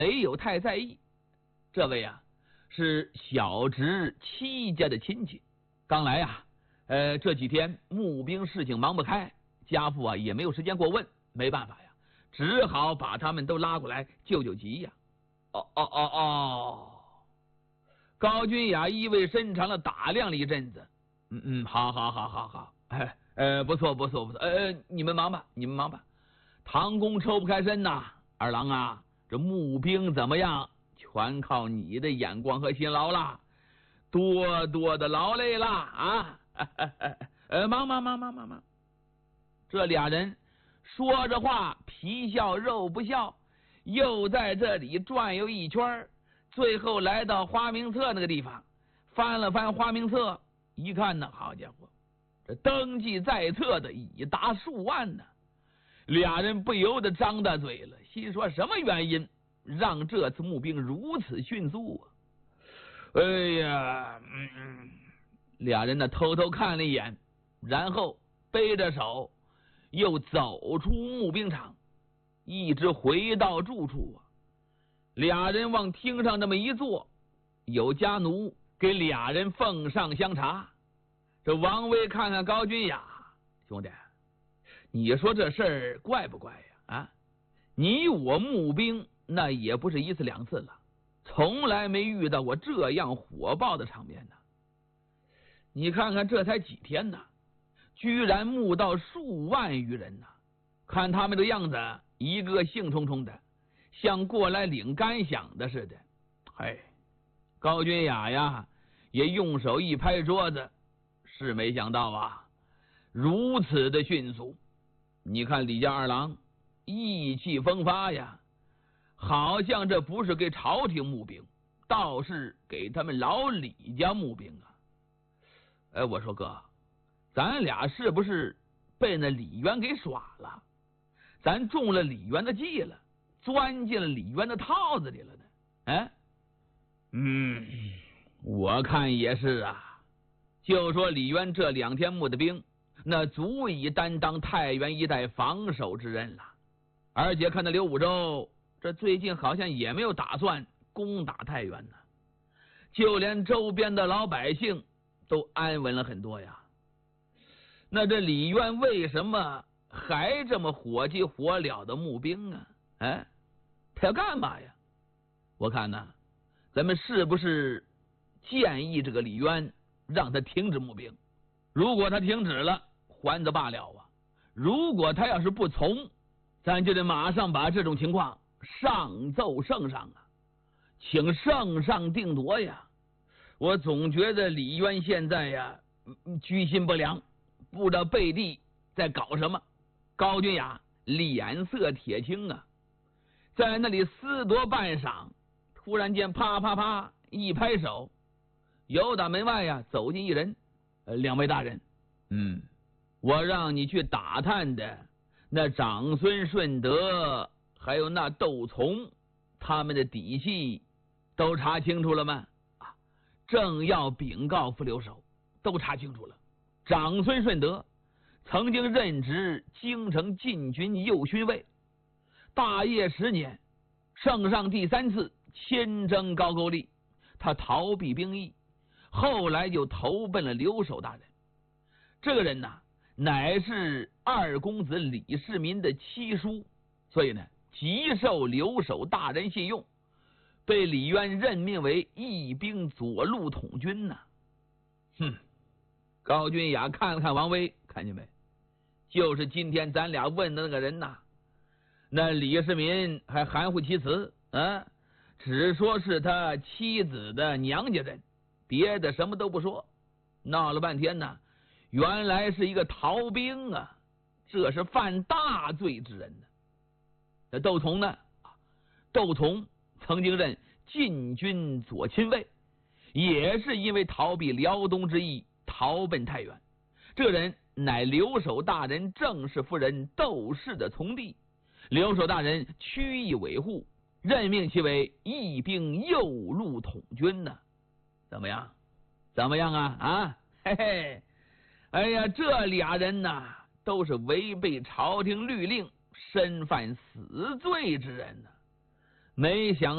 没有太在意。这位啊，是小侄戚家的亲戚，刚来呀。这几天募兵事情忙不开，家父啊也没有时间过问，没办法呀，只好把他们都拉过来救救急呀。哦，高君雅意味深长的打量了一阵子，好，不错，你们忙吧，唐公抽不开身呐，二郎啊，这募兵怎么样，全靠你的眼光和辛劳啦，多多的劳累啦啊！忙。这俩人说着话，皮笑肉不笑，又在这里转悠一圈，最后来到花名册那个地方，翻了翻花名册，一看呢，好家伙，这登记在册的已达数万呢。俩人不由得张大嘴了，心说什么原因让这次募兵如此迅速啊？哎呀，俩人呢偷偷看了一眼，然后背着手又走出募兵场，一直回到住处啊。俩人往厅上这么一坐，有家奴给俩人奉上香茶。这王威看看高君雅，兄弟，你说这事儿怪不怪呀？啊，你我募兵那也不是一次两次了，从来没遇到过这样火爆的场面呢。你看看这才几天呢，居然募到数万余人呢！看他们的样子，一个兴冲冲的，像过来领干饷的似的。高君雅呀，也用手一拍桌子，是没想到啊，如此的迅速。你看李家二郎意气风发呀，好像这不是给朝廷募兵，倒是给他们老李家募兵啊。我说哥，咱俩是不是被那李渊给耍了？咱中了李渊的计了，钻进了李渊的套子里了呢？我看也是啊。就说李渊这2天募的兵，那足以担当太原一带防守之任了。而且看到刘武周这最近好像也没有打算攻打太原呢，就连周边的老百姓都安稳了很多呀。那这李渊为什么还这么火急火燎的募兵啊？他要干嘛呀？我看呢，咱们是不是建议这个李渊让他停止募兵？如果他停止了，还则罢了啊；如果他要是不从，咱就得马上把这种情况上奏圣上啊，请圣上定夺呀。我总觉得李渊现在呀居心不良，不知道背地在搞什么。高君雅脸色铁青啊，在那里思夺半晌，突然间啪啪啪一拍手，由打门外呀走进一人。两位大人，我让你去打探的那长孙顺德还有那窦从，他们的底细都查清楚了吗？正要禀告副留守，都查清楚了。长孙顺德曾经任职京城禁军右勋尉，大业10年，圣上第3次亲征高句丽，他逃避兵役，后来就投奔了留守大人。这个人呢，乃是2公子李世民的七叔，所以呢极受留守大人信用，被李渊任命为义兵左路统军呢。高君雅看了看王威，看见没？就是今天咱俩问的那个人呐。那李世民还含糊其辞只说是他妻子的娘家人，别的什么都不说。闹了半天呢，原来是一个逃兵啊，这是犯大罪之人呢。那窦从呢？窦从曾经任禁军左亲卫，也是因为逃避辽东之役逃奔太原。这人乃留守大人郑氏夫人窦氏的从弟，留守大人屈意维护，任命其为义兵右路统军呢。怎么样啊？嘿嘿，哎呀，这俩人呐，都是违背朝廷律令，身犯死罪之人呢。没想